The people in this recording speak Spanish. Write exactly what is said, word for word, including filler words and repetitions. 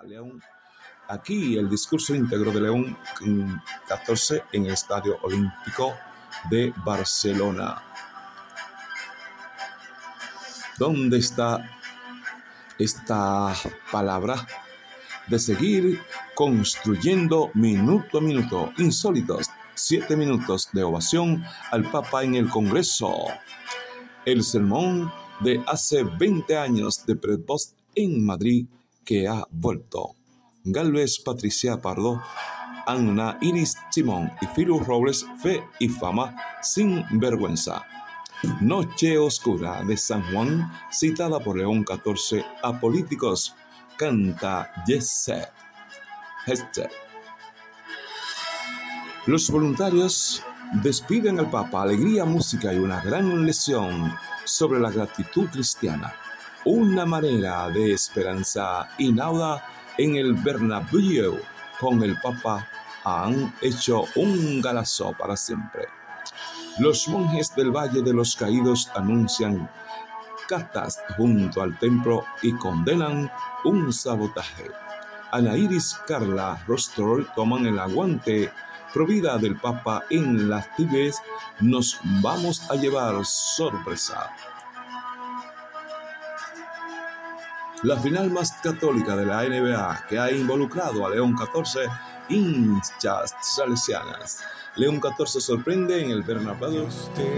León. Aquí el discurso íntegro de León catorce en el Estadio Olímpico de Barcelona. ¿Dónde está esta palabra de seguir construyendo minuto a minuto? Insólitos siete minutos de ovación al Papa en el Congreso. El sermón de hace veinte años de Prepost en Madrid que ha vuelto. Galvez, Patricia Pardo, Ana Iris Simón y Filu Robles, fe y fama sin vergüenza. Noche oscura de San Juan, citada por León catorce a políticos, canta Jesse Hester. Los voluntarios despiden al Papa, alegría, música y una gran lección sobre la gratitud cristiana. Una manera de esperanza inauda en el Bernabéu con el Papa han hecho un galazo para siempre. Los monjes del Valle de los Caídos anuncian catas junto al templo y condenan un sabotaje. Ana Iris, Carla Rostroy toman el aguante. Provida del Papa en las Tibes, nos vamos a llevar sorpresa. La final más católica de la N B A que ha involucrado a León catorce hinchas salesianas. León catorce sorprende en el Bernabéu.